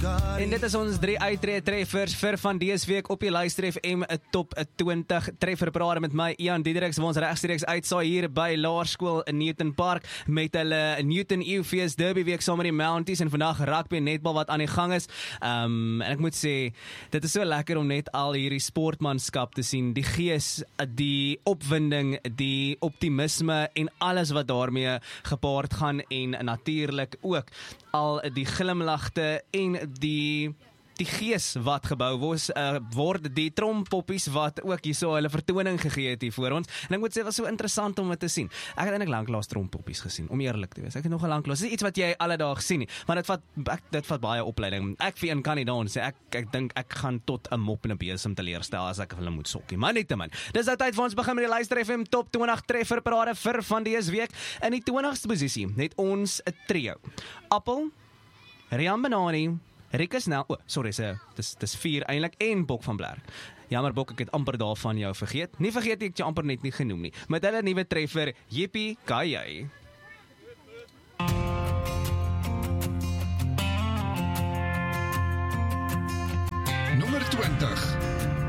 En dit is ons 3 uittreë treffers vir van dese week op die Luister FM Top 20 treffer parade met my Ian Diedericks, waar ons regstreeks uitsaai hier by Laerskool in Newton Park met hulle Newton UVS Derby week saam met die Mounties en vandag rugby en netbal wat aan die gang is. En ek moet sê, dit is so lekker om net al hierdie sportmanskap te sien, die gees, die opwinding, die optimisme en alles wat daarmee gepaard gaan en natuurlik ook al die glimlagte en die gees wat gebou word, die trompoppies wat ook hier so hulle vertoning gegee het hier voor ons. En ek moet sê, het was so interessant om dit te sien. Ek het eintlik lanklaas trompoppies gesien, om eerlik te wees. Ek het nog 'n lanklaas. Dit is iets wat jy alledaag sien nie, maar dit vat baie opleiding. Ek vir een kan nie dans sê, ek dink ek gaan tot 'n mop en 'n besem teleurstel as ek hulle moet sokkie. Maar net te min. Dis nou tyd vir ons begin met die Luister FM Top 20 treffer parade vir van dese week. In die 20ste posisie het ons 'n trio. Appel, Rian Benani, Rikus Nel, dis 4 eintlik, en Bok van Blerk. Jammer Bok, ek het amper daarvan jou vergeet. Nie vergeet ek jy amper net nie genoem nie. Met hulle nuwe treffer, Jippie Kajai. Nommer 20.